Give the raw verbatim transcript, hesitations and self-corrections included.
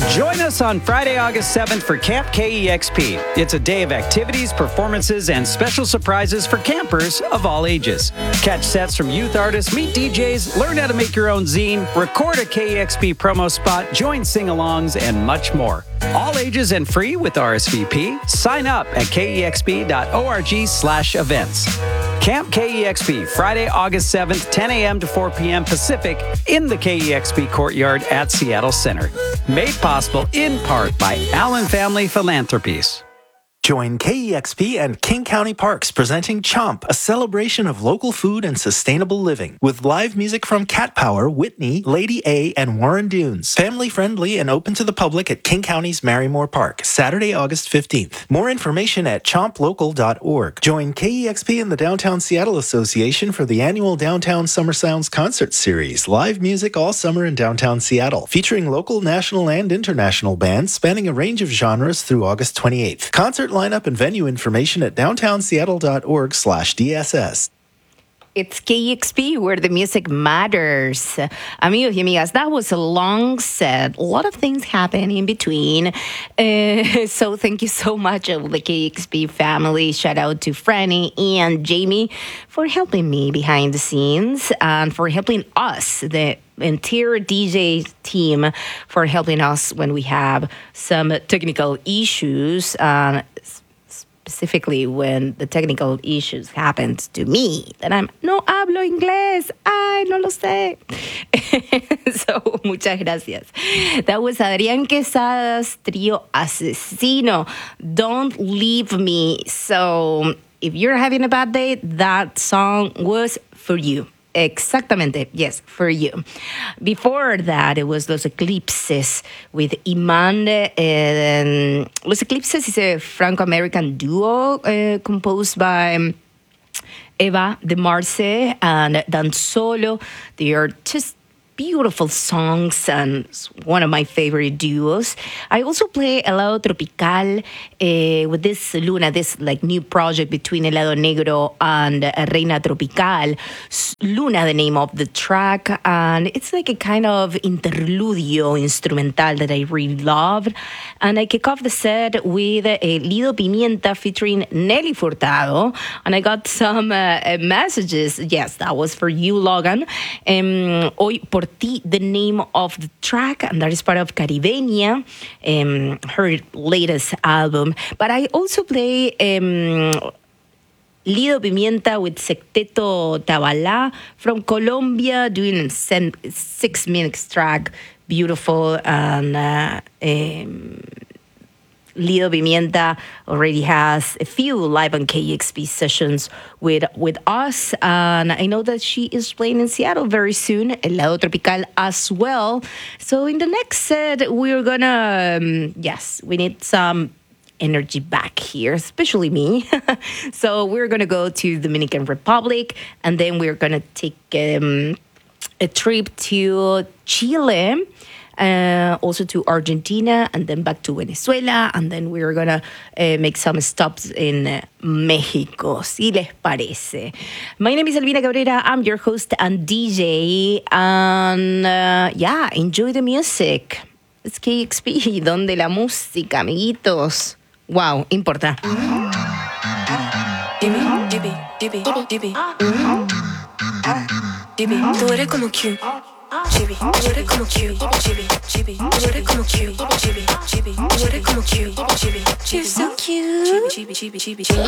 Join us on Friday, August seventh for Camp K E X P. It's a day of activities, performances, and special surprises for campers of all ages. Catch sets from youth artists, meet D Js, learn how to make your own zine, record a K E X P promo spot, join sing-alongs, and much more. All ages and free with R S V P. Sign up at kexp.org slash events. Camp K E X P, Friday, August seventh, ten a.m. to four p.m. Pacific in the K E X P courtyard at Seattle Center. Made possible in part by Allen Family Philanthropies. Join K E X P and King County Parks presenting Chomp, a celebration of local food and sustainable living. With live music from Cat Power, Whitney, Lady A, and Warren Dunes. Family friendly and open to the public at King County's Marymore Park, Saturday, August fifteenth. More information at chomp local dot org. Join K E X P and the Downtown Seattle Association for the annual Downtown Summer Sounds Concert Series. Live music all summer in downtown Seattle, featuring local, national, and international bands spanning a range of genres through August twenty-eighth. Concert lineup and venue information at downtown seattle dot org slash D S S. It's K E X P, where the music matters. Amigos y amigas, that was a long set. A lot of things happen in between. Uh, so thank you so much, of the K E X P family. Shout out to Franny and Jamie for helping me behind the scenes and for helping us, the entire D J team, for helping us when we have some technical issues. Uh, Specifically when the technical issues happens to me, that I'm no hablo inglés. Ay, no lo sé. So, muchas gracias. That was Adrián Quesada's Trio Asesino. Don't Leave Me. So, if you're having a bad day, that song was for you. Exactamente, yes, for you. Before that, it was Los Eclipses with Iman. And Los Eclipses is a Franco-American duo uh, composed by um, Eva De Marce and Dan Solo. They are just beautiful songs and one of my favorite duos. I also play Helado Tropical uh, with this Luna, this like new project between Helado Negro and uh, Reina Tropical. Luna, the name of the track, and it's like a kind of interludio instrumental that I really loved. And I kick off the set with uh, Lido Pimienta featuring Nelly Furtado, and I got some uh, messages. Yes, that was for you, Logan. Um, Hoy por ti, the name of the track, and that is part of Caribeña, um, her latest album. But I also play um, Lido Pimienta with Secteto Tabalá from Colombia, doing a six minutes track, beautiful, and uh, um, Lido Pimienta already has a few live on K E X P sessions with with us, and I know that she is playing in Seattle very soon, Helado Tropical as well. So in the next set, we're gonna, um, yes, we need some energy back here, especially me. So we're gonna go to Dominican Republic, and then we're gonna take um, a trip to Chile. Uh, also to Argentina, and then back to Venezuela, and then we're gonna uh, make some stops in uh, Mexico, si les parece. My name is Elvira Cabrera. I'm your host and D J, and uh, yeah, enjoy the music. It's K X P, donde la música, amiguitos. Wow, importa. Dime, dime, dime, dime. Dime, tú eres como Q. Chibi, tú eres como Q. Chibi, chibi, tú eres como Q. Chibi, chibi, tú eres como Q. Chibi, you're so cute. Chibi, chibi, chibi, chibi.